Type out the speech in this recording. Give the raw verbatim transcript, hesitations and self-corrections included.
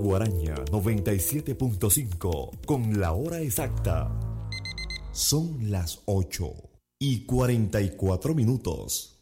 Guaraña noventa y siete punto cinco con la hora exacta. Son las ocho y cuarenta y cuatro minutos.